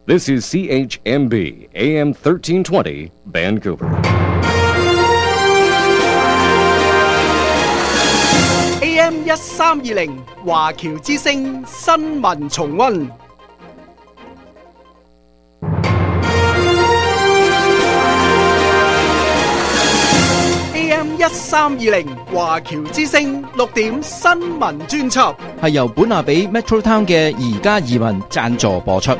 This is CHMB, AM 1320, Vancouver. AM 1320，華僑之聲新聞重溫。AM 1320，華僑之聲6點新聞專輯， 係由本拿比 Metro Town 嘅宜家移民贊助播出。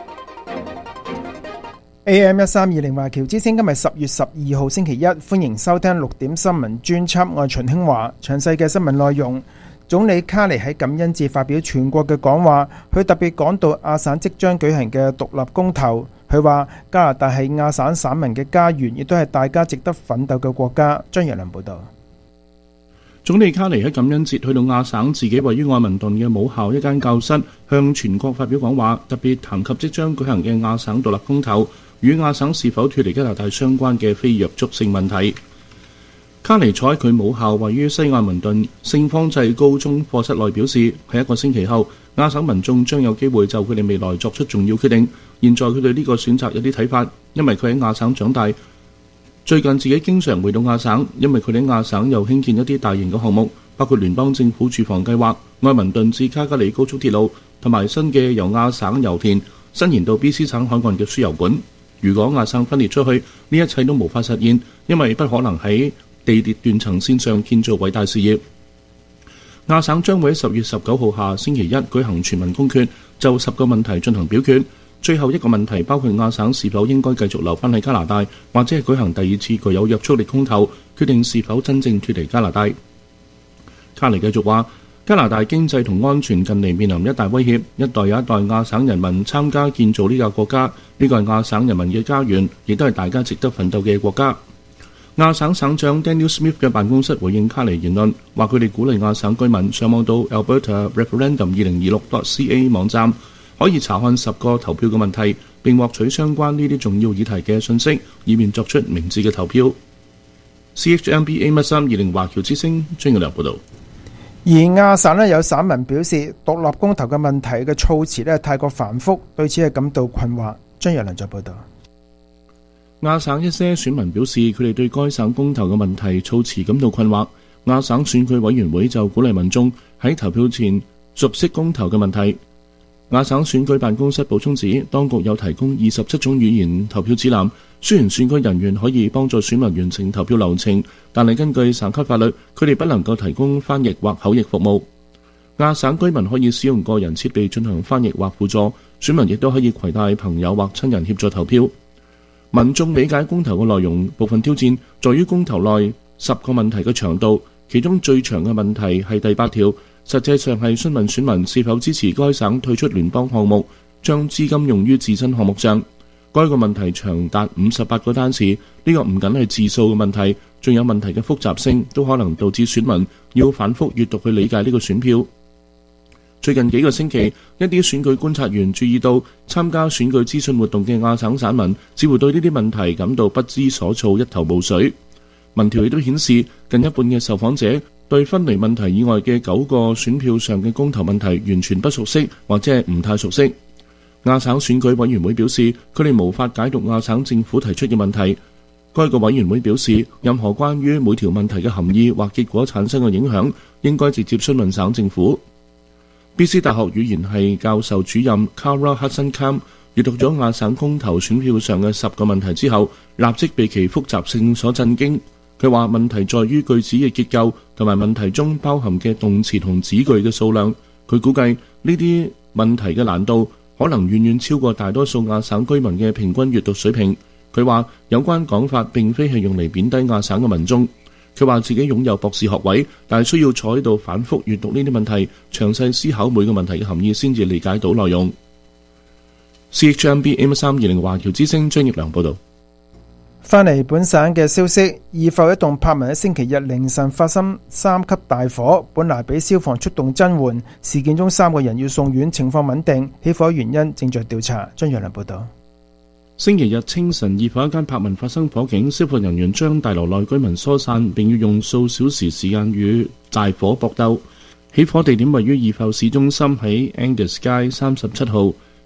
AM 1320華僑之聲今日10月12號星期一，歡迎收聽6點新聞專輯，我係秦興華。詳細嘅新聞內容，總理卡尼喺感恩節發表全國嘅講話，佢特別講到亞省即將舉行嘅獨立公投。佢話加拿大係亞省省民嘅家園，亦都係大家值得奮鬥嘅國家。張若良報道。 總理卡尼喺感恩節去到亞省自己位於愛民頓嘅母校一間教室，向全國發表講話，特別談及即將舉行嘅亞省獨立公投與亞省是否脫離加拿大相關嘅非約束性問題。卡尼坐喺佢母校位於西愛民頓聖方濟高中課室內表示，喺1個星期後，亞省民眾將有機會就佢哋未來作出重要決定。現在佢對呢個選擇有啲睇法，因為佢喺亞省長大。最近自己經常回到亞省，因為佢哋喺亞省又興建一啲大型嘅項目，包括聯邦政府住房計劃、愛民頓至卡加里高速鐵路，同埋新嘅由亞省油田伸延到 BC 省海岸嘅輸油管。如果亞省分裂出去，呢一切都無法實現，因為不可能喺地鐵斷層線上建造偉大事業。亞省將會喺10月19號下星期一舉行全民公決，就10個問題進行表決。最後一個問題包括亞省是否應該繼續留返喺加拿大，或者係舉行第二次具有約束力公投，決定是否真正脫離加拿大。卡尼繼續話，加拿大經濟同安全近嚟面臨一大威脅，一代又一代亞省人民參加建造呢個國家，呢個係亞省人民嘅家園，亦都係大家值得奮鬥嘅國家。亞省省長 Daniel Smith 嘅辦公室回應卡尼言論，話佢哋鼓勵亞省居民上網到 Alberta Referendum 2026.ca 網站，可以查看10個投票嘅問題，並獲取相關呢啲重要議題嘅信息，以便作出明智嘅投票。CHMB AM 1320華僑之聲張耀良報導。 而亞省有省民表示，獨立公投嘅問題嘅措辭太過繁複，對此係感到困惑。張若良再報導。 亞省一些選民表示，佢哋對該省公投嘅問題措辭感到困惑。亞省選舉委員會就鼓勵民眾喺投票前熟悉公投嘅問題。亞省選舉辦公室補充指，當局有提供27種語言投票指南，雖然選舉人員可以幫助選民完成投票流程，但係根據省級法律，佢哋不能夠提供翻譯或口譯服務。亞省居民可以使用個人設備進行翻譯或輔助，選民亦都可以攜帶朋友或親人協助投票。民眾理解公投嘅內容，部分挑戰在於公投內10個問題嘅長度，其中最長嘅問題係第8條。實際上係詢問選民是否支持該省退出聯邦項目，將資金用於自身項目上。該個問題長達58個單詞，呢個唔僅係字數嘅問題，仲有問題嘅複雜性，都可能導致選民要反覆閱讀去理解呢個選票。最近幾個星期，一啲選舉觀察員注意到，參加選舉資訊活動嘅亞省省民似乎對呢啲問題感到不知所措，一頭霧水。民調亦都顯示，近一半嘅受訪者對分離問題以外嘅9個選票上嘅公投問題完全不熟悉，或者係唔太熟悉。亞省選舉委員會表示，佢哋無法解讀亞省政府提出嘅問題。該個委員會表示，任何關於每條問題嘅含義或結果產生嘅影響，應該直接詢問省政府。BC 大學語言系教授主任 Kara Hudson-Kam 閱讀咗亞省公投選票上嘅10個問題之後，立即被其複雜性所震驚。佢話問題在於句子嘅結構同埋問題中包含嘅動詞同子句嘅數量。佢估計呢啲問題嘅難度可能遠遠超過大多數亞省居民嘅平均閱讀水平。佢話有關講法並非係用嚟貶低亞省嘅民眾。佢話自己擁有博士學位，但係需要坐喺度反覆閱讀呢啲問題，詳細思考每個問題嘅含義，先至理解到內容。CHMB AM 1320華僑之聲張業良報導。 返嚟本省嘅消息，二埠一棟柏文喺星期日凌晨發生3級大火，本來俾消防出動增援，事件中3個人要送院，情況穩定，起火原因正在調查。張若良報導。 星期日清晨，二埠一間柏文發生火警，消防人員將大樓內居民疏散，並要用數小時時間與大火搏鬥。起火地點位於二埠市中心喺 Angus 街37號。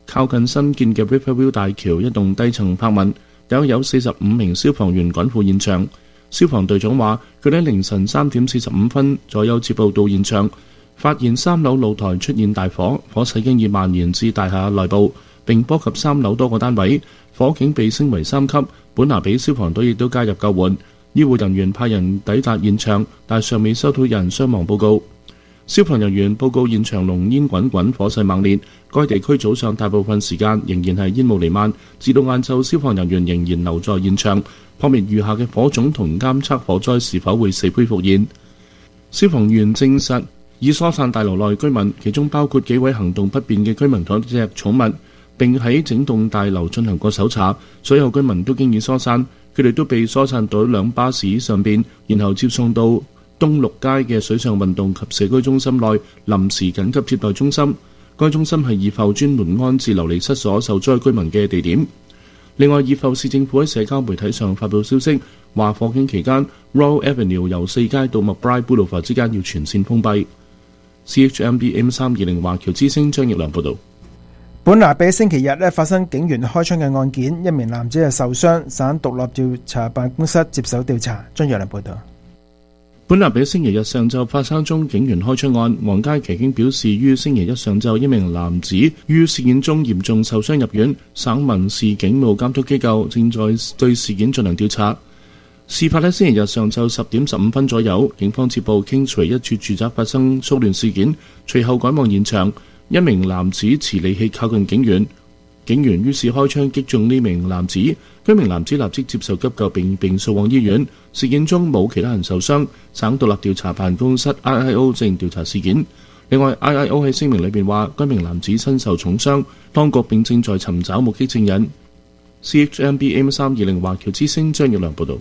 靠近新建嘅 Riverview 大橋一棟低層柏文，有45名消防員趕赴現場。消防隊長話，佢哋喺凌晨3點45分左右接報到現場，發現3樓露台出現大火，火勢經已蔓延至大廈內部，並波及3樓多個單位，火警被升為3級。本拿比消防隊亦都加入救援，醫護人員派人抵達現場，但尚未收到人傷亡報告。消防人員報告現場濃煙滾滾，火勢猛烈。該地區早上大部分時間仍然係煙霧彌漫，至到晏晝，消防人員仍然留在現場，撲滅餘下嘅火種同監測火災是否會死灰復燃。消防員證實已疏散大樓內居民，其中包括幾位行動不便嘅居民同一隻寵物，並喺整棟大樓進行過搜查。所有居民都經已疏散，佢哋都被疏散到2巴士上邊，然後接送到東六街嘅水上運動及社區中心內臨時緊急接待中心。該中心係怡埠專門安置流離失所受災居民嘅地點。另外，怡埠市政府喺社交媒體上發布消息，話火警期間 Royal Avenue 由4街到 McBride Boulevard 之間要全線封閉。CHMB AM320 華僑之聲張奕良報導。 本拿比星期日發生警員開槍嘅案件，一名男子係受傷，省獨立調查辦公室接手調查。張奕良報導。 本拿比星期日上晝發生宗警員開槍案，皇家騎警表示，於星期一上晝一名男子於事件中嚴重受傷入院，省民事警務監督機構正在對事件進行調查。事發喺星期日上晝10點15分左右，警方接報 Kingsway 一處住宅發生騷亂事件，隨後趕往現場，一名男子持利器靠近警員，警員於是開槍擊中呢名男子，該名男子立即接受急救並送往醫院。事件中冇其他人受傷，省獨立調查辦公室 IIO 正調查事件。另外 IIO 喺聲明裏邊話，該名男子身受重傷，當局並正在尋找目擊證人。CHMB AM320 華僑之聲張奕良報導。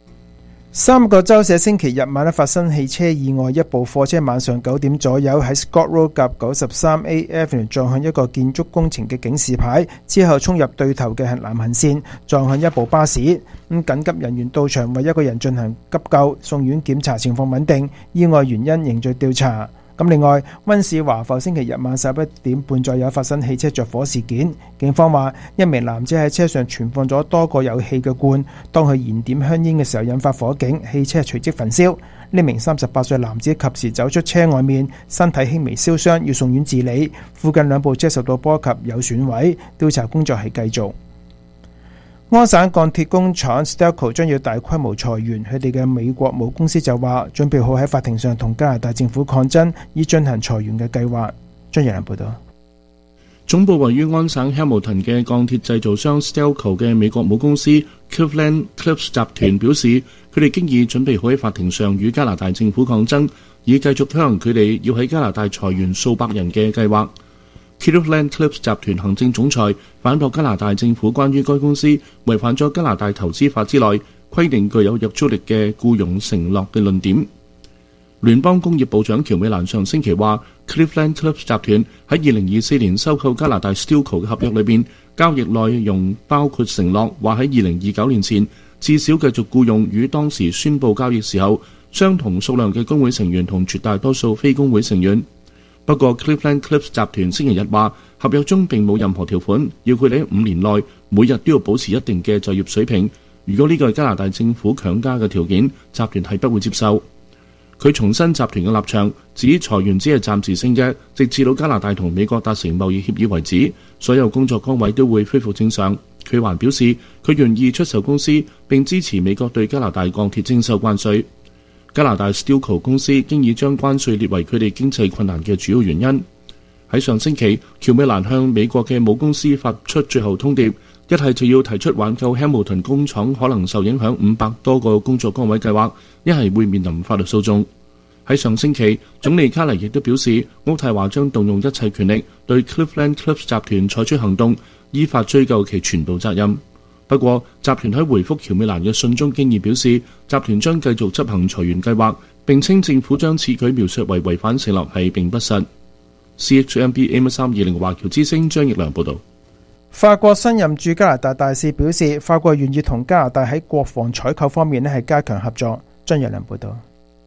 3個州社星期日晚發生汽車意外，一部貨車晚上9點左右喺 Scott Road 及 93A Avenue 撞向一個建築工程嘅警示牌，之後衝入對頭嘅南行線，撞向一部巴士。緊急人員到場為一個人進行急救，送院檢查情況穩定，意外原因仍在調查。另外，溫士華埠星期日晚11點半左右發生汽車着火事件，警方話一名男子喺車上存放咗多個有氣嘅罐，當佢燃點香煙嘅時候引發火警，汽車隨即焚燒。呢名38歲男子及時走出車外面，身體輕微燒傷，要送院治理。附近2部車受到波及有損毀，調查工作係繼續。安省鋼鐵工廠 Stelco 將要大規模裁員，佢哋嘅美國母公司就話準備好喺法庭上同加拿大政府抗爭，以進行裁員嘅計劃。張奕良報道。 總部位於安省 Hamilton 嘅鋼鐵製造商 Stelco 嘅美國母公司 Cleveland Cliffs 集團表示，佢哋經已準備好喺法庭上與加拿大政府抗爭，以繼續推行佢哋要喺加拿大裁員數百人嘅計劃。Cleveland Cliffs 集團行政總裁反駁加拿大政府關於該公司違反咗加拿大投資法之內規定具有約束力嘅僱傭承諾嘅論點。聯邦工業部長喬美蘭上星期話 ，Cleveland Cliffs 集團喺2024年收購加拿大 Stelco 嘅合約裏邊，交易內容包括承諾話喺2029年前至少繼續僱傭與當時宣佈交易時候相同數量嘅工會成員同絕大多數非工會成員。不過 Cleveland Cliffs 集團星期日話，合約中並冇任何條款要佢哋喺5年內每日都要保持一定嘅就業水平。如果呢個係加拿大政府強加嘅條件，集團係不會接受。佢重申集團嘅立場，指裁員只係暫時性嘅，直至到加拿大同美國達成貿易協議為止，所有工作崗位都會恢復正常。佢還表示，佢願意出售公司並支持美國對加拿大鋼鐵徵收關稅。加拿大 Stelco 公司經已將關稅列為佢哋經濟困難嘅主要原因。喺上星期，喬美蘭向美國嘅母公司發出最後通牒，一係就要提出挽救 Hamilton 工廠可能受影響500多個工作崗位計劃，一係會面臨法律訴訟。喺上星期，總理卡尼亦都表示，渥太華將動用一切權力對 Cleveland Cliffs 集團採取行動，依法追究其全部責任。不過，集團喺回覆喬美蘭嘅信中經已表示，集團將繼續執行裁員計劃，並稱政府將此舉描述為違反承諾係並不實。CHMB AM320 華僑之聲張奕良報導。 法國新任駐加拿大大使表示，法國願意同加拿大喺國防採購方面係加強合作。張奕良報導。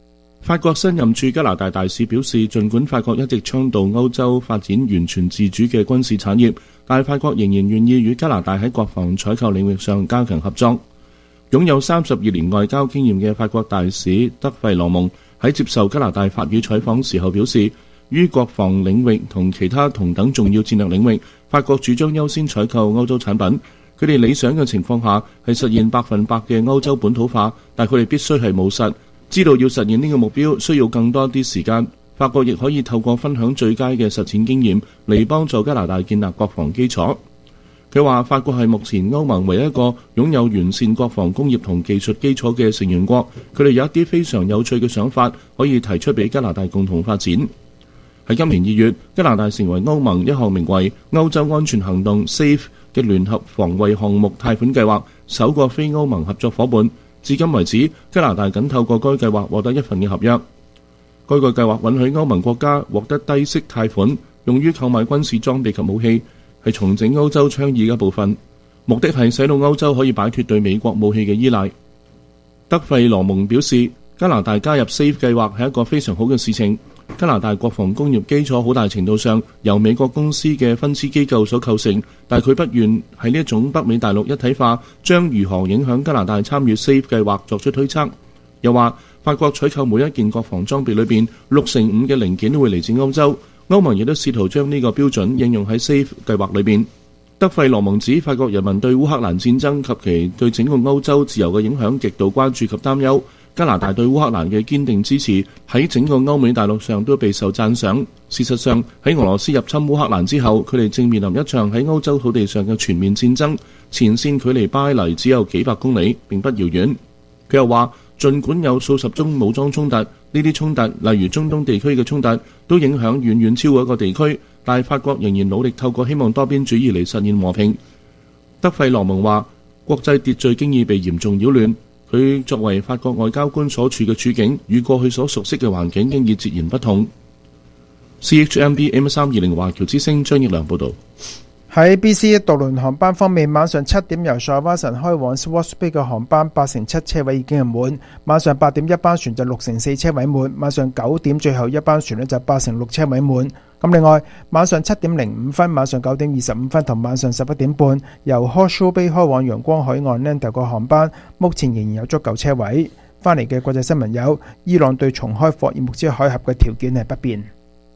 法國新任駐加拿大大使表示，儘管法國一直倡導歐洲發展完全自主嘅軍事產業，但法國仍然願意與加拿大喺國防採購領域上加強合作。擁有32年外交經驗嘅法國大使德費羅蒙喺接受加拿大法語採訪時候表示，於國防領域同其他同等重要戰略領域，法國主張優先採購歐洲產品。佢哋理想嘅情況下係實現100%嘅歐洲本土化，但佢哋必須係務實，知道要實現呢個目標需要更多啲時間。法國亦可以透過分享最佳嘅實踐經驗嚟幫助加拿大建立國防基礎。佢話法國係目前歐盟唯一一個擁有完善國防工業同技術基礎嘅成員國，佢哋有一啲非常有趣嘅想法可以提出俾加拿大共同發展。喺今年2月，加拿大成為歐盟一項名為歐洲安全行動 SAFE 嘅聯合防衛項目貸款計劃首個非歐盟合作夥伴。至今為止，加拿大僅透過該計劃獲得一份嘅合約。該個計劃允許歐盟國家獲得低息貸款，用於購買軍事裝備及武器，係重整歐洲倡議嘅一部分，目的係使到歐洲可以擺脫對美國武器嘅依賴。德費羅蒙表示，加拿大加入 SAFE 計劃係一個非常好嘅事情。加拿大國防工業基礎好大程度上由美國公司嘅分支機構所構成，但佢不願喺呢一種北美大陸一體化將如何影響加拿大參與 SAFE 計劃作出推測。又話法國採購每一件國防裝備裏邊65%嘅零件都會嚟自歐洲，歐盟亦都試圖將呢個標準應用喺 SAFE 計劃裏邊。德費羅蒙指法國人民對烏克蘭戰爭及其對整個歐洲自由嘅影響極度關注及擔憂。加拿大對烏克蘭嘅堅定支持喺整個歐美大陸上都備受讚賞。事實上，喺俄羅斯入侵烏克蘭之後，佢哋正面臨一場喺歐洲土地上嘅全面戰爭，前線距離巴黎只有幾百公里，並不遙遠。佢又話，儘管有數十宗武裝衝突，呢啲衝突例如中東地區嘅衝突都影響遠遠超過一個地區，但係法國仍然努力透過希望多邊主義嚟實現和平。德費羅蒙話，國際秩序經已被嚴重擾亂。佢作為法國外交官所處嘅處境，與過去所熟悉嘅環境經已截然不同。CHMB AM320 華僑之聲張益良報導。 喺 BC 渡輪航班方面，晚上7點由塞瓦神開往 Swartz Bay 嘅航班87%車位已經係滿，晚上8點一班船就64%車位滿，晚上9點最後一班船呢就86%車位滿。咁另外，晚上7點05分、晚上9點25分同晚上11點半由 Horseshoe Bay 開往陽光海岸 Lando 個航班，目前仍然有足夠車位。翻嚟嘅國際新聞有：伊朗對重開霍爾木茲海峽嘅條件係不變。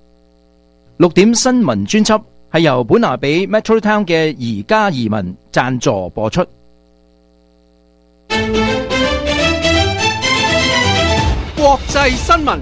6點新聞專輯係由本拿比 Metro Town 嘅宜家移民贊助播出。 國際新聞。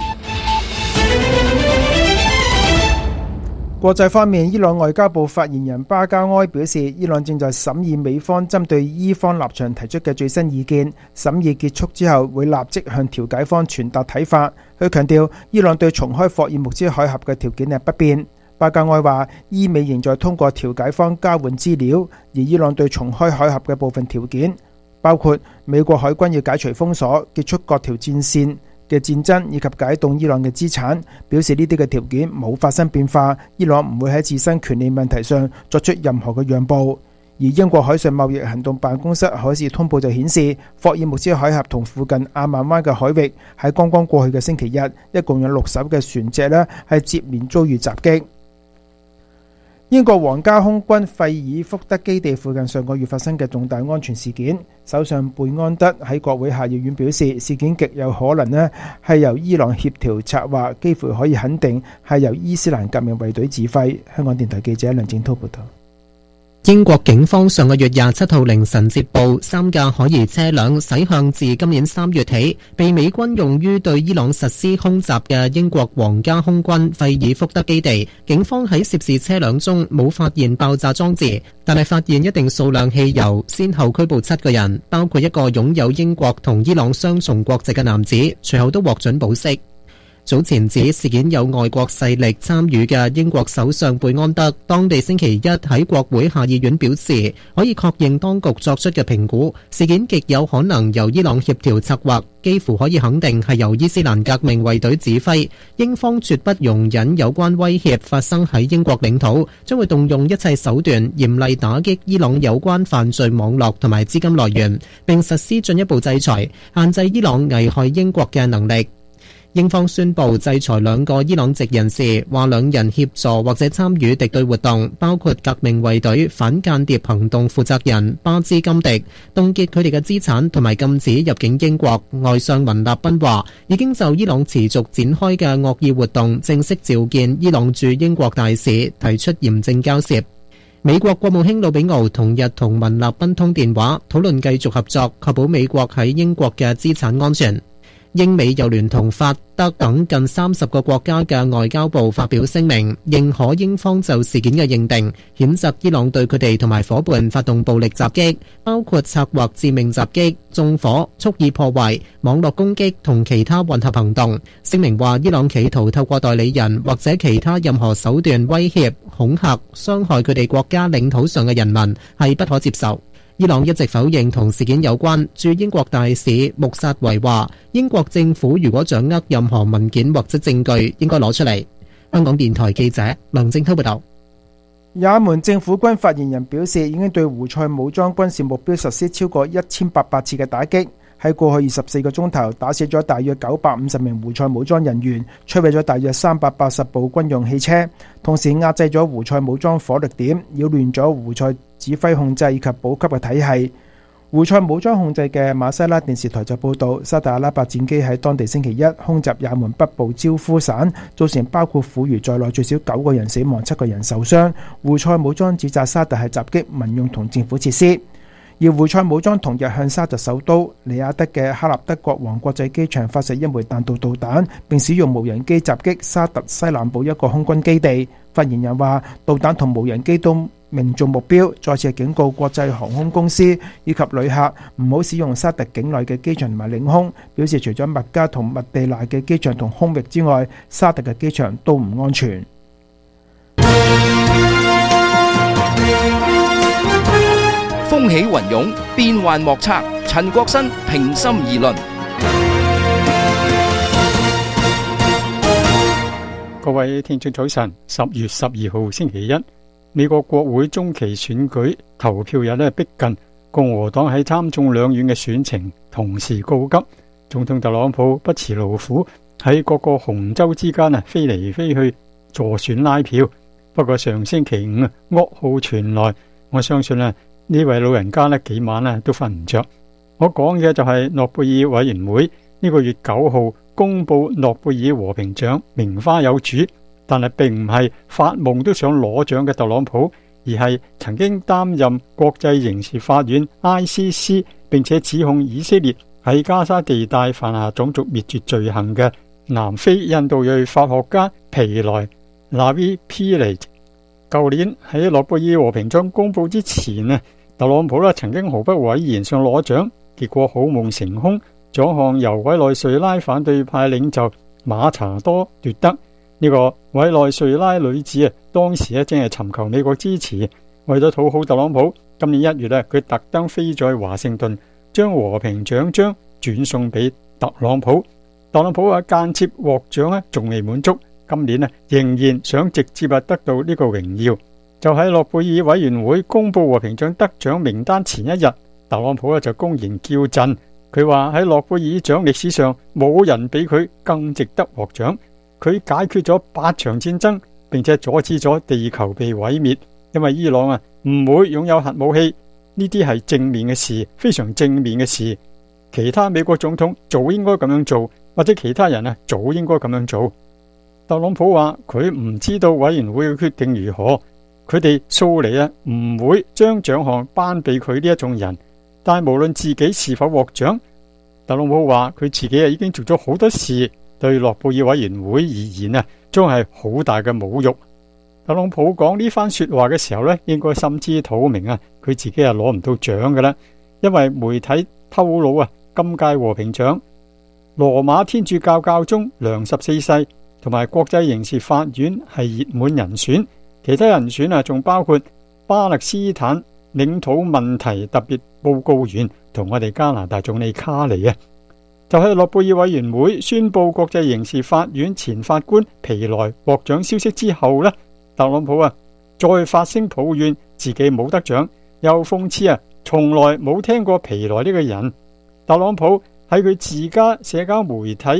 國際方面，伊朗外交部發言人巴加埃表示，伊朗正在審議美方針對伊方立場提出嘅最新意見，審議結束之後會立即向調解方傳達睇法。佢強調，伊朗對重開霍爾木茲海峽嘅條件係不變。巴加埃話，伊美仍在通過調解方交換資料，而伊朗對重開海峽嘅部分條件，包括美國海軍要解除封鎖、結束各條戰線嘅戰爭以及解凍伊朗嘅資產，表示呢啲嘅條件冇發生變化，伊朗唔會喺自身權利問題上作出任何嘅讓步。而英國海上貿易行動辦公室海事通報就顯示，霍爾木茲海峽同附近阿曼灣嘅海域喺剛剛過去嘅星期日，一共有6艘嘅船隻呢係接連遭遇襲擊。英國皇家空軍費爾福德基地附近上個月發生嘅重大安全事件，首相貝安德喺國會下議院表示，事件極有可能呢係由伊朗協調策劃，幾乎可以肯定係由伊斯蘭革命衛隊指揮。香港電台記者梁正滔報道。 英國警方上個月27號凌晨接報，3架可疑車輛駛向自今年3月起被美軍用於對伊朗實施空襲嘅英國皇家空軍費爾福德基地。警方喺涉事車輛中冇發現爆炸裝置，但係發現一定數量汽油，先後拘捕7個人，包括一個擁有英國同伊朗雙重國籍嘅男子，隨後都獲准保釋。早前指事件有外國勢力參與嘅英國首相貝安德，當地星期一喺國會下議院表示，可以確認當局作出嘅評估，事件極有可能由伊朗協調策劃，幾乎可以肯定係由伊斯蘭革命衛隊指揮。英方絕不容忍有關威脅發生喺英國領土，將會動用一切手段嚴厲打擊伊朗有關犯罪網絡同埋資金來源，並實施進一步制裁，限制伊朗危害英國嘅能力。 英方宣布制裁2個伊朗籍人士，話2人協助或者參與敵對活動，包括革命衛隊反間諜行動負責人巴茲金迪，凍結佢哋嘅資產同埋禁止入境英國。外相文納賓話，已經就伊朗持續展開嘅惡意活動正式召見伊朗駐英國大使，提出嚴正交涉。美國國務卿魯比奧同日同文納賓通電話，討論繼續合作，確保美國喺英國嘅資產安全。英美又聯同法德等近30個國家嘅外交部發表聲明，認可英方就事件嘅認定，譴責伊朗對佢哋同埋夥伴發動暴力襲擊，包括策劃致命襲擊、縱火、蓄意破壞、網絡攻擊同其他混合行動。聲明話，伊朗企圖透過代理人或者其他任何手段威脅、恐嚇、傷害佢哋國家領土上嘅人民，係不可接受。伊朗一直否認同事件有關。駐英國大使穆薩維話，英國政府如果掌握任何文件或者證據，應該攞出嚟。香港電台記者梁正濤報道。 也門政府軍發言人表示，已經對胡塞武裝軍事目標實施超過1800次嘅打擊，喺過去24個鐘頭打死咗大約950名胡塞武裝人員，摧毀咗大約380部軍用汽車，同時壓制咗胡塞武裝火力點，擾亂咗胡塞指揮控制以及補給嘅體系。胡塞武裝控制嘅馬西拉電視台就報道，沙特阿拉伯戰機喺當地星期一空襲也門北部焦夫省，造成包括婦孺在內最少9個人死亡，7個人受傷。胡塞武裝指責沙特係襲擊民用同政府設施。而胡塞武裝同日向沙特首都里雅德嘅哈納德國王國際機場發射1枚彈道導彈，並使用無人機襲擊沙特西南部一個空軍基地。發言人話，導彈同無人機都命中目標，再次警告國際航空公司以及旅客唔好使用沙特境內嘅機場同埋領空，表示除咗麥加同麥地那嘅機場同空域之外，沙特嘅機場都唔安全。 風起雲湧，變幻莫測。陳國新平心而論。 各位聽眾早晨，10月12號星期一，美國國會中期選舉投票日逼近，共和黨喺參眾兩院嘅選情同時告急，總統特朗普不辭勞苦喺各個紅州之間飛嚟飛去助選拉票。不過上星期5噩耗傳來，我相信呢位老人家幾晚都瞓唔着。我講嘅就係諾貝爾委員會呢個月9號公布諾貝爾和平獎，名花有主，但係並唔係發夢都想攞獎嘅特朗普，而係曾經擔任國際刑事法院 ICC 並且指控以色列喺加沙地帶犯下種族滅絕罪行嘅南非印度裔法學家皮萊納維皮雷。舊年喺諾貝爾和平獎公布之前特朗普曾經毫不諱言想攞獎，結果好夢成空，獎項由委內瑞拉反對派領袖馬查多奪得。呢個委內瑞拉女子當時正係尋求美國支持，為咗討好特朗普，今年1月佢特登飛咗去華盛頓，將和平獎章轉送俾特朗普。特朗普間接獲獎仲未滿足，今年仍然想直接得到呢個榮耀。就喺諾貝爾委員會公布和平獎得獎名單前一日，特朗普就公然叫陣，佢話喺諾貝爾獎歷史上冇人比佢更值得獲獎。佢解決咗8場戰爭，並且阻止咗地球被毀滅，因為伊朗唔會擁有核武器，呢啲係正面嘅事，非常正面嘅事。其他美國總統早應該咁樣做，或者其他人早應該咁樣做。特朗普話佢唔知道委員會嘅決定如何，佢哋素嚟唔會將獎項頒俾佢呢一種人，但係無論自己是否獲獎，特朗普話佢自己已經做咗好多事，對諾貝爾委員會而言將係好大嘅侮辱。特朗普講呢番說話嘅時候應該心知肚明佢自己攞唔到獎㗎啦，因為媒體透露今屆和平獎羅馬天主教教宗良14世同埋國際刑事法院係熱門人選，其他人選仲包括巴勒斯坦領土問題特別報告員同我哋加拿大總理卡尼就喺諾貝爾委員會宣布國際刑事法院前法官皮萊獲獎消息之後特朗普再發聲抱怨自己冇得獎，又諷刺從來冇聽過皮萊呢個人。特朗普喺佢自家社交媒體 Twitter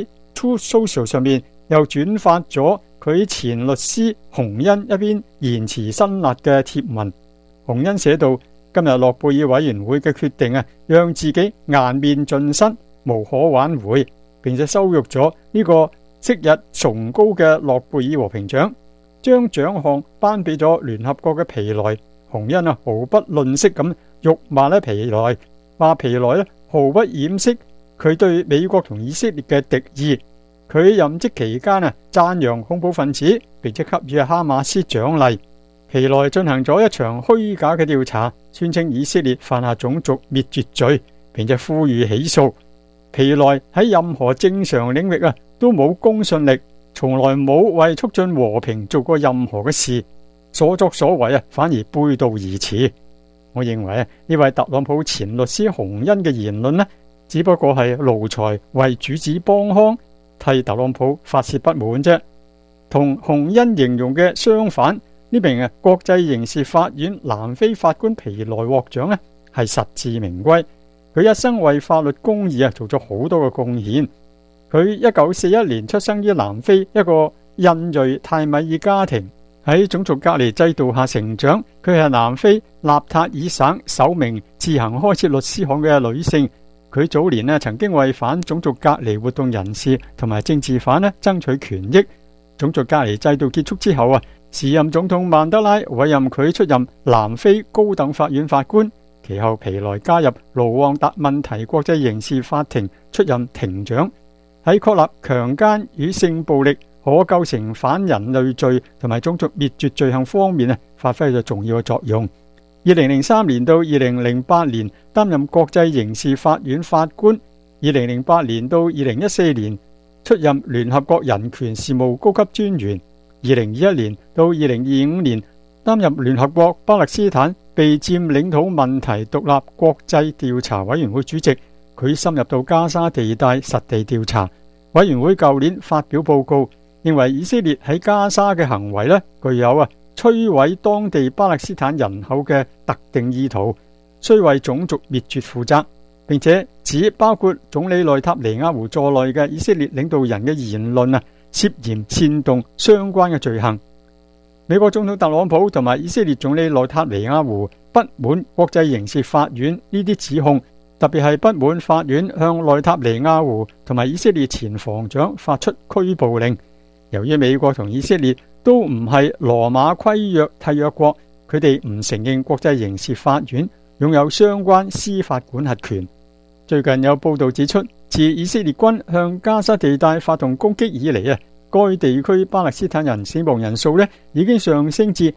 Truth Social 上面又轉發咗佢前律師洪恩一篇言辭辛辣嘅貼文。洪恩寫道：今日諾貝爾委員會嘅決定讓自己顏面盡失，無可挽回，並且羞辱咗呢個昔日崇高嘅諾貝爾和平獎，將獎項頒俾咗聯合國嘅皮萊。洪恩毫不吝嗇咁辱罵皮萊，話皮萊毫不掩飾佢對美國同以色列嘅敵意。佢任職期間讚揚恐怖分子，並且給予哈馬斯獎勵。皮萊進行咗一場虛假嘅調查，宣稱以色列犯下種族滅絕罪，並且呼籲起訴。皮萊喺任何正常領域都冇公信力，從來冇為促進和平做過任何嘅事，所作所為反而背道而馳。我認為呢位特朗普前律師洪恩嘅言論只不過係奴才為主子幫腔，替特朗普發洩不滿啫。同洪恩形容嘅相反，呢名國際刑事法院南非法官皮萊獲獎係實至名歸。佢一生為法律公義做咗好多嘅貢獻。佢1941年出生於南非一個印裔泰米爾家庭，喺種族隔離制度下成長。佢係南非納塔爾省首名自行開設律師行嘅女性。佢早年曾經為反種族隔離活動人士同埋政治犯爭取權益。種族隔離制度結束之後時任總統曼德拉委任佢出任南非高等法院法官。其後皮萊加入盧旺達問題國際刑事法庭出任庭長，喺確立強姦與性暴力可構成反人類罪同埋種族滅絕罪行方面發揮咗重要嘅作用。2003年到2008年擔任國際刑事法院法官，2008年到2014年出任聯合國人權事務高級專員，2021年到2025年擔任聯合國巴勒斯坦被佔領土問題獨立國際調查委員會主席。佢深入到加沙地帶實地調查。委員會舊年發表報告，認為以色列喺加沙嘅行為具有摧毀當地巴勒斯坦人口嘅特定意圖，須為種族滅絕負責，並且指包括總理內塔尼亞胡在內嘅以色列領導人嘅言論涉嫌煽動相關嘅罪行。美國總統特朗普同埋以色列總理內塔尼亞胡不滿國際刑事法院呢啲指控，特別係不滿法院向內塔尼亞胡同埋以色列前防長發出拘捕令。由於美國同以色列都唔係羅馬規約締約國，佢哋唔承認國際刑事法院擁有相關司法管轄權。最近有報道指出，自以色列軍向加沙地帶發動攻擊以嚟該地區巴勒斯坦人死亡人數已經上升至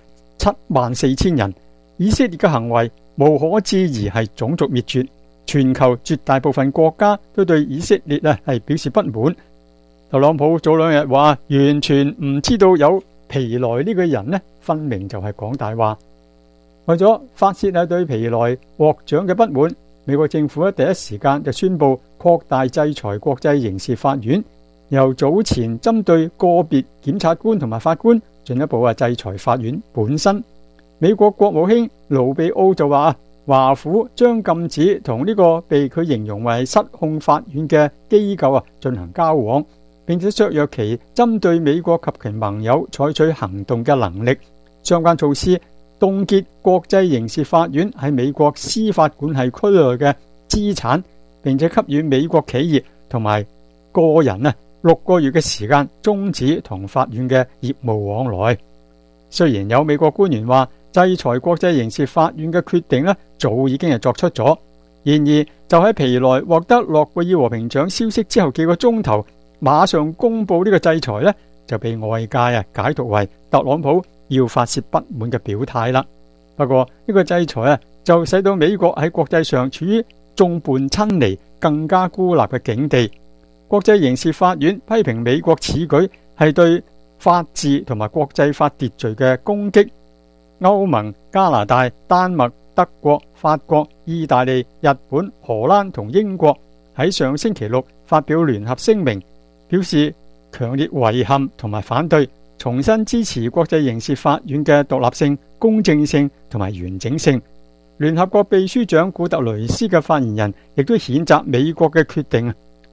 74000人。以色列嘅行為無可置疑係種族滅絕，全球絕大部分國家都對以色列係表示不滿。特朗普早兩日話完全唔知道有皮萊呢個人分明就係講大話。為咗發洩對皮萊獲獎嘅不滿，美國政府第一時間就宣布擴大制裁國際刑事法院，由早前針對個別檢察官同埋法官，進一步制裁法院本身。美國國務卿盧比奧就話華府將禁止同呢個被佢形容為失控法院嘅機構進行交往，並且削弱其針對美國及其盟友採取行動嘅能力。相關措施凍結國際刑事法院喺美國司法管轄區內嘅資產，並且給予美國企業同埋個人6個月嘅時間終止同法院嘅業務往來。雖然有美國官員話制裁國際刑事法院嘅決定早已經係作出咗，然而就喺皮萊獲得諾貝爾和平獎消息之後幾個鐘頭，馬上公布呢個制裁就被外界解讀為特朗普要發洩不滿嘅表態啦。不過呢個制裁就使到美國喺國際上處於眾叛親離、更加孤立嘅境地。國際刑事法院批評美國此舉係對法治同埋國際法秩序嘅攻擊。歐盟、加拿大、丹麥、德國、法國、意大利、日本、荷蘭同英國喺上星期六發表聯合聲明，表示強烈遺憾同埋反對，重新支持國際刑事法院嘅獨立性、公正性同埋完整性。聯合國秘書長古特雷斯嘅發言人亦都譴責美國嘅決定，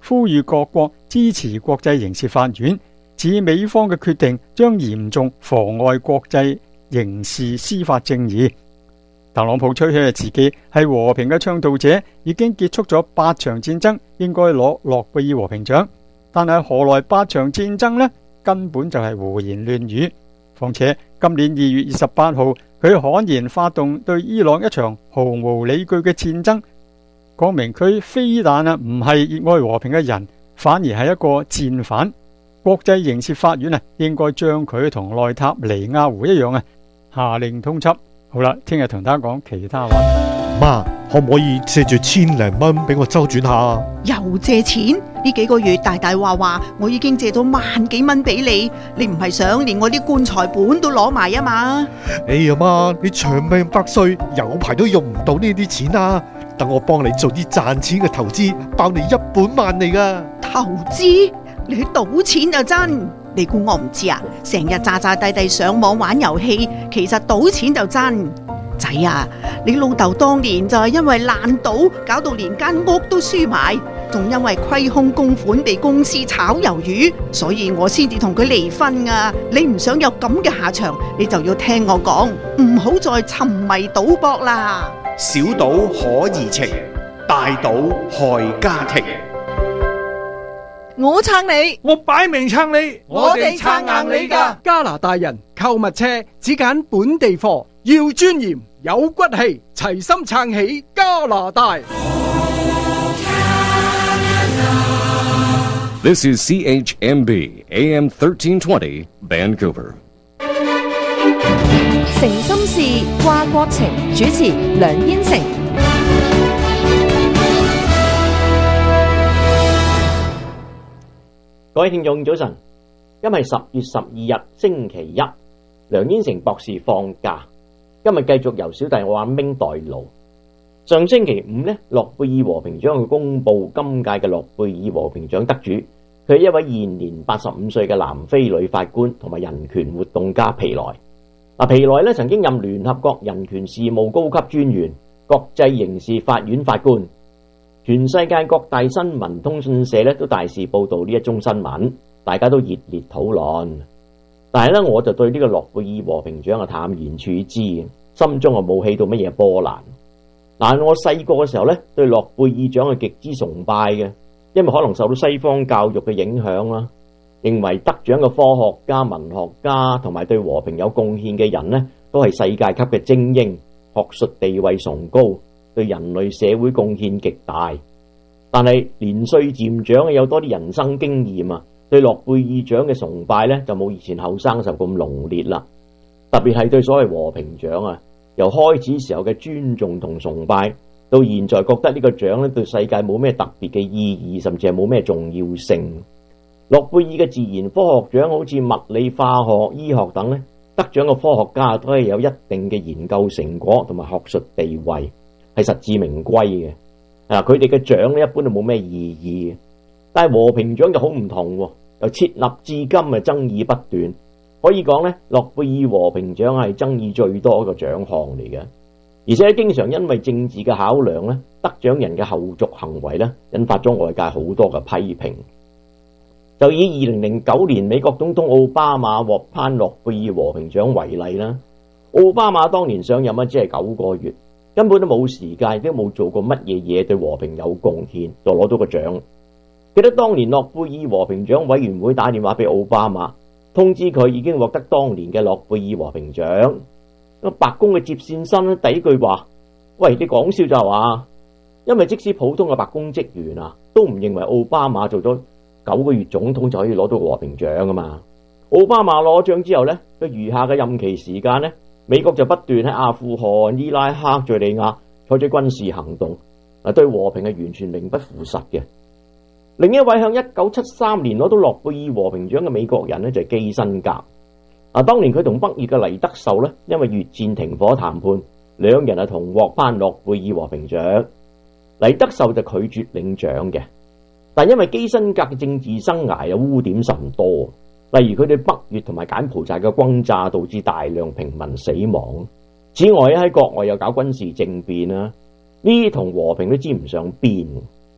呼籲各國支持國際刑事法院，指美方嘅決定將嚴重妨礙國際刑事司法正義。特朗普吹起自己係和平嘅倡導者，已經結束咗8場戰爭，應該攞諾貝爾和平獎。但係何來8場戰爭呢？根本就係胡言亂語。況且今年2月28號，佢悍然發動對伊朗一場毫無理據嘅戰爭，講明佢非但唔係熱愛和平嘅人，反而係一個戰犯。國際刑事法院應該將佢同內塔尼亞胡一樣下令通緝。好啦，聽日同大家講其他話題。 媽，可唔可以借住1,000零蚊俾我周轉下？ 又借錢？呢幾個月大大話我已經借咗萬幾蚊俾你，你唔係想連我啲棺材本都攞埋啊嘛？ 哎呀媽，你長命百歲，有排都用唔到呢啲錢啊！等我幫你做啲賺錢嘅投資，包你1本萬利噶。 投資？你去賭錢就真？你估我唔知啊？成日詐詐諦諦上網玩遊戲，其實賭錢就真。仔啊，你老豆當年就係因為爛賭，搞到連間屋都輸埋，仲因為虧空公款被公司炒魷魚，所以我先至同佢離婚啊！你唔想有咁嘅下場，你就要聽我講，唔好再沉迷賭博啦。 小賭可怡情，大賭害家庭。 我撐你， 我擺明撐你， 我哋撐硬你㗎。 加拿大人購物車只揀本地貨，要尊嚴有骨氣，齊心撐起加拿大。 This is CHMB AM 1320 Vancouver。 誠心事，掛國情，主持梁燕城。 各位聽眾早晨，今日係10月12日星期一，梁燕城博士放假，今日繼續由小弟我阿明代勞。上星期五呢，諾貝爾和平獎去公布今屆嘅諾貝爾和平獎得主，佢係一位現年85歲嘅南非女法官同埋人權活動家皮萊。皮萊呢曾經任聯合國人權事務高級專員、國際刑事法院法官。全世界各大新聞通訊社咧都大肆報道呢一宗新聞，大家都熱烈討論。但係咧，我就對呢個諾貝爾和平獎淡然處之，心中冇起到乜嘢波瀾。嗱，我細個嘅時候咧，對諾貝爾獎係極之崇拜嘅，因為可能受到西方教育嘅影響啦，認為得獎嘅科學家、文學家同埋對和平有貢獻嘅人呢，都係世界級嘅精英，學術地位崇高，對人類社會貢獻極大。但係年歲漸長，有多啲人生經驗啊，對諾貝爾獎嘅崇拜呢，就冇以前後生時候咁濃烈啦。特別係對所謂和平獎啊，由開始時候嘅尊重同崇拜，到現在覺得呢個獎呢對世界冇咩特別嘅意義，甚至係冇咩重要性。諾貝爾嘅自然科學獎好似物理、化學、醫學等呢，得獎嘅科學家都係有一定嘅研究成果同埋學術地位，係實至名歸嘅。佢哋嘅獎咧一般都冇咩意義嘅。但係和平獎就好唔同，由設立至今爭議不斷，可以講呢，諾貝爾和平獎係爭議最多一個獎項嚟嘅，而且經常因為政治嘅考量呢，得獎人嘅後續行為呢，引發咗外界好多嘅批評。就以2009年美國總統奧巴馬獲頒諾貝爾和平獎為例啦，奧巴馬當年上任只係9個月，根本都冇時間，都冇做過乜嘢嘢對和平有貢獻，就攞到個獎。記得當年諾貝爾和平獎委員會打電話俾奧巴馬，通知佢已經獲得當年嘅諾貝爾和平獎。白宮嘅接線生第一句話：喂，你講笑就係話？因為即使普通嘅白宮職員都唔認為奧巴馬做咗9個月總統就可以攞到和平獎㗎嘛。奧巴馬攞獎之後呢，佢餘下嘅任期時間呢，美國就不斷喺阿富汗、伊拉克、敘利亞採取軍事行動，對和平係完全名不符實嘅。另一位向1973年攞到諾貝爾和平獎嘅美國人呢，就係基辛格。當年佢同北越嘅黎德秀呢，因為越戰停火談判，兩人同獲頒諾貝爾和平獎。黎德秀就拒絕領獎嘅，但因為基辛格嘅政治生涯有污點甚多，例如佢對北越同埋柬埔寨嘅轟炸導致大量平民死亡。此外喺國外又搞軍事政變啦，呢啲同和平都沾唔上邊。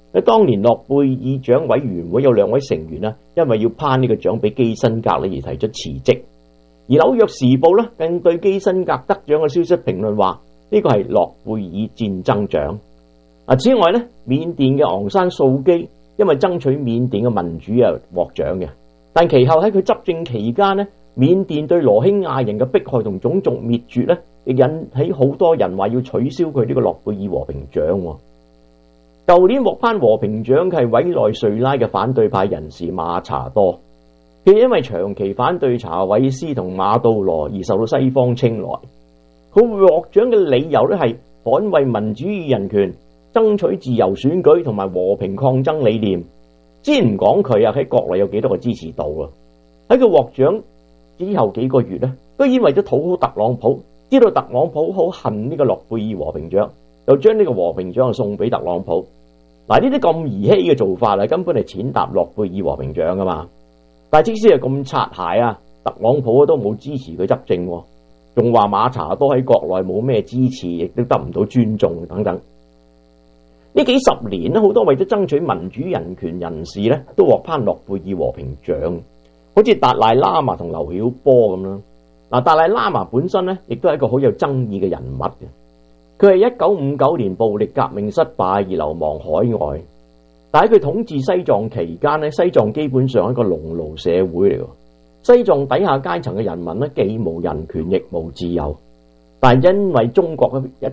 喺當年諾貝爾獎委員會有2位成員啦，因為要頒呢個獎俾基辛格咧而提出辭職。而紐約時報咧更對基辛格得獎嘅消息評論話呢個係諾貝爾戰爭獎。此外咧，緬甸嘅昂山素基因為爭取緬甸嘅民主而獲獎嘅，但其後喺佢執政期間咧，緬甸對羅興亞人嘅迫害同種族滅絕咧，亦引起好多人話要取消佢呢個諾貝爾和平獎。舊年獲頒和平獎嘅係委內瑞拉嘅反對派人士馬查多，佢因為長期反對查韋斯同馬杜羅而受到西方青睞。佢獲獎嘅理由咧係捍衛民主與人權，爭取自由選舉同埋和平抗爭理念。先唔講佢喺國內有幾多個支持度啊！喺佢獲獎之後幾個月咧，居然為咗討好特朗普，知道特朗普好恨呢個諾貝爾和平獎，又將呢個和平獎送俾特朗普。嗱，呢啲咁兒戲嘅做法啊，根本係踐踏諾貝爾和平獎噶嘛！但係即使係咁擦鞋啊，特朗普都冇支持佢執政，仲話馬查多喺國內冇咩支持，亦都得唔到尊重等等。呢幾十年咧，好多為咗爭取民主人權人士咧，都獲頒諾貝爾和平獎，好似達賴喇嘛同劉曉波咁啦。嗱，達賴喇嘛本身咧，亦都係一個好有爭議嘅人物嘅。佢係1959年暴力革命失敗而流亡海外，但喺佢統治西藏期間咧，西藏基本上係一個農奴社會嚟嘅。西藏底下階層嘅人民咧，既無人權亦無自由。但係因為中國嘅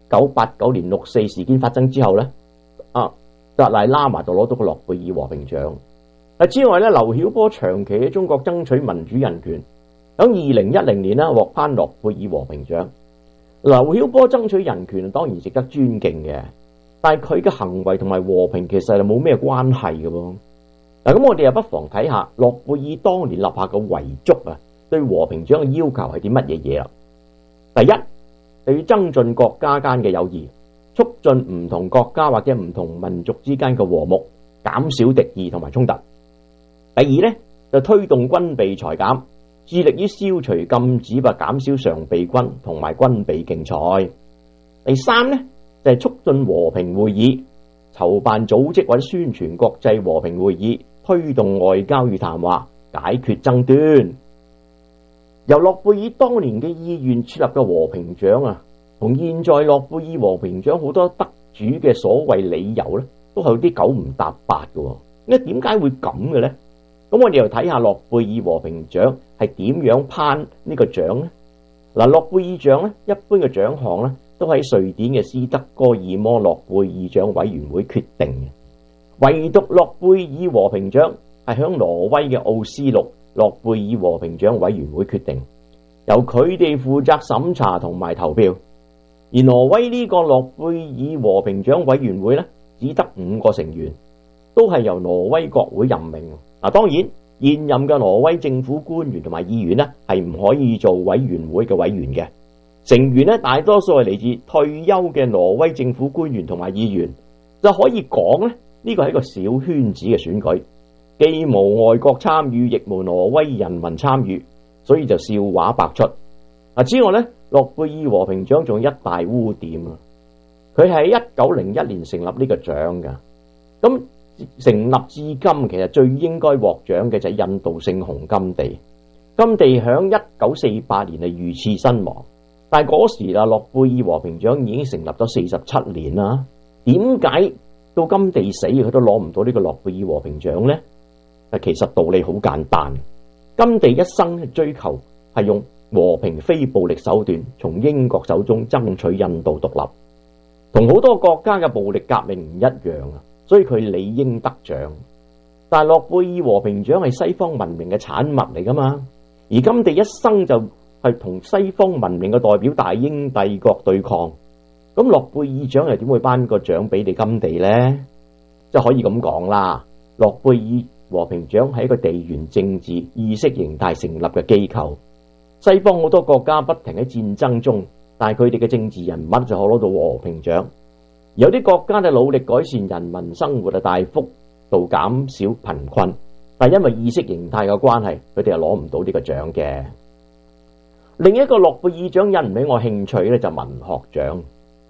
1989年6四事件發生之後咧，達賴喇嘛就攞到個諾貝爾和平獎。之外咧，劉曉波長期喺中國爭取民主人權，喺2010年咧獲頒諾貝爾和平獎。劉曉波爭取人權當然值得尊敬嘅，但係佢嘅行為同埋和平其實係冇咩關係嘅噃。嗱，咁我哋又不妨睇下諾貝爾當年立下嘅遺囑啊，對和平獎嘅要求係啲乜嘢嘢啦？第一，就要增進國家間嘅友誼，促進唔同國家或者唔同民族之間嘅和睦，減少敵意同埋衝突。第二呢，就推動軍備裁減，致力於消除禁止或減少常備軍同埋軍備競賽。第三呢，就係促進和平會議，籌辦組織或者宣傳國際和平會議，推動外交與談話，解決爭端。由諾貝爾當年嘅意願設立嘅和平獎啊，同現在諾貝爾和平獎好多得主嘅所謂理由咧，都係有啲九唔搭八嘅。咁點解會咁嘅咧？咁我哋又睇下諾貝爾和平獎係點樣頒呢個獎咧？嗱，諾貝爾獎咧，一般嘅獎項咧，都喺瑞典嘅斯德哥爾摩諾貝爾獎委員會決定嘅。唯獨諾貝爾和平獎係響挪威嘅奧斯陸諾貝爾和平獎委員會決定，由佢哋負責審查同埋投票。而挪威呢個諾貝爾和平獎委員會咧，只得5個成員，都係由挪威國會任命。當然現任嘅挪威政府官員同埋議員咧，係唔可以做委員會嘅委員嘅。成員咧，大多數係嚟自退休嘅挪威政府官員同埋議員，就可以講咧，呢個係一個小圈子嘅選舉，既無外國參與，亦無挪威人民參與，所以就笑話百出。之外咧，諾貝爾和平獎仲有一大污點啊！佢係喺1901年成立呢個獎噶，咁成立至今，其實最應該獲獎嘅就係印度聖雄甘地。甘地響1948年係遇刺身亡，但係嗰時啊，諾貝爾和平獎已經成立咗47年啦。點解到甘地死佢都攞唔到呢個諾貝爾和平獎呢？其實道理好簡單，甘地一生追求係用和平非暴力手段從英國手中爭取印度獨立，同好多國家嘅暴力革命唔一樣啊，所以佢理應得獎。但係諾貝爾和平獎係西方文明嘅產物嚟噶嘛，而甘地一生就係同西方文明嘅代表大英帝國對抗，咁諾貝爾獎又點會頒個獎俾你甘地呢？即係可以咁講啦，諾貝爾和平獎係一個地緣政治意識形態成立嘅機構。西方好多國家不停喺戰爭中，但係佢哋嘅政治人物就可攞到和平獎。有啲國家就努力改善人民生活，大幅度減少貧困，但係因為意識形態嘅關係，佢哋係攞唔到呢個獎嘅。另一個諾貝爾獎引唔起我興趣咧，就文學獎。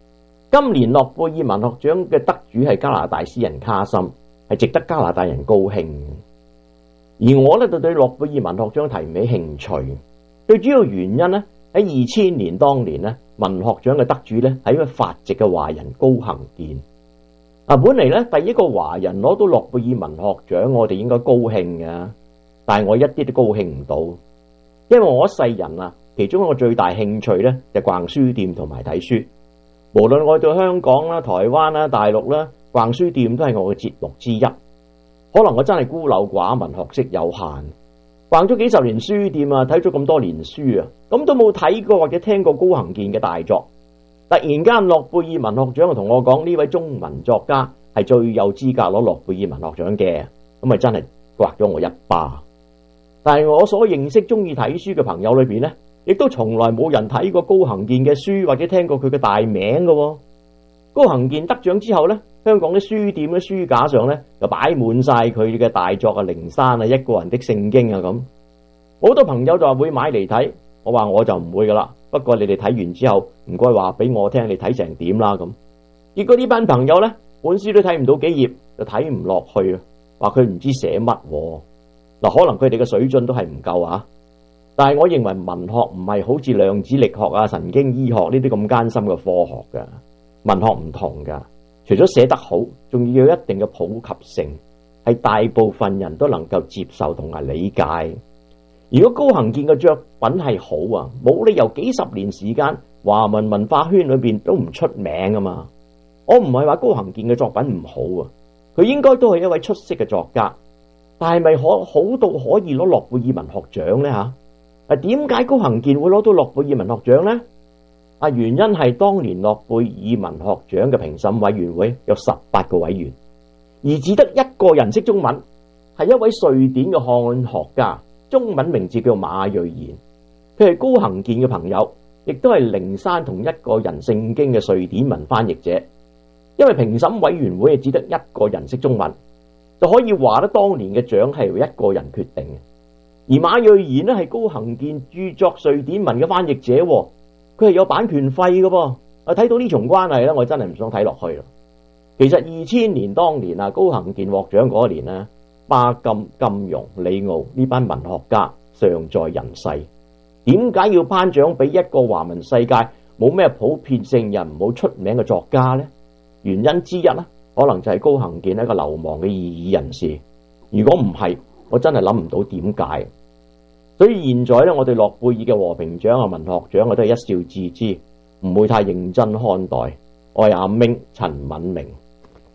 今年諾貝爾文學獎嘅得主係加拿大詩人卡森，係值得加拿大人高興。而我呢就對諾貝爾文學獎提唔起興趣，最主要原因呢，喺2000年當年呢，文學獎嘅得主呢係一位法籍嘅華人高行健。本嚟呢，第一個華人攞到諾貝爾文學獎，我哋應該高興嘅，但係我一啲都高興唔到，因為我一世人啊，其中一個最大興趣呢，就逛書店同埋睇書。無論我到香港啦、台灣啦、大陸啦，逛書店都係我嘅節目之一。可能我真係孤陋寡聞，學識有限，逛咗幾十年書店啊，睇咗咁多年書啊，咁都冇睇過或者聽過高行健嘅大作。突然間諾貝爾文學獎就同我講，呢位中文作家係最有資格攞諾貝爾文學獎嘅，咁咪真係刮咗我一巴。但係我所認識中意睇書嘅朋友裏邊呢，亦都從來冇人睇過高行健嘅書或者聽過佢嘅大名嘅。高行健得獎之後呢，香港啲書店嘅書架上呢，就擺滿晒佢嘅大作啊，靈山啊，一個人的聖經啊咁。好多朋友就話會買嚟睇，我話我就唔會噶啦。不過你哋睇完之後，唔該話俾我聽你睇成點啦咁。結果呢班朋友呢，本書都睇唔到幾頁就睇唔落去啊，話佢唔知寫乜。嗱，可能佢哋嘅水準都係唔夠啊。但係我認為文學唔係好似量子力學啊、神經醫學呢啲咁艱深嘅科學噶，文學唔同噶。除咗寫得好，仲要有一定嘅普及性，係大部分人都能夠接受同埋理解。如果高行健嘅作品係好啊，冇理由幾十年時間華文文化圈裏邊都唔出名啊嘛。我唔係話高行健嘅作品唔好啊，佢應該都係一位出色嘅作家，但係咪好到可以攞諾貝爾文學獎呢？點解高行健會攞到諾貝爾文學獎呢？原因係當年諾貝爾文學獎嘅評審委員會有18個委員，而只得一個人識中文，係一位瑞典嘅漢學家，中文名字叫馬瑞賢。佢係高行健嘅朋友，亦都係靈山同一個人聖經嘅瑞典文翻譯者。因為評審委員會只得一個人識中文，就可以話咧當年嘅獎係由一個人決定嘅。而馬瑞賢咧係高行健著作瑞典文嘅翻譯者，佢係有版權費嘅噃。睇到呢重關係咧，我真係唔想睇落去啦。其實2000年當年啊，高行健獲獎嗰年咧，巴金、金庸、李敖呢班文學家尚在人世，點解要頒獎俾一個華文世界冇咩普遍性又唔好出名嘅作家呢？原因之一呢，可能就係高行健係一個流亡嘅異議人士。如果唔係，我真係諗唔到點解。所以現在咧，我對諾貝爾嘅和平獎啊、文學獎啊，都係一笑置之，唔會太認真看待。我係阿明陳敏明。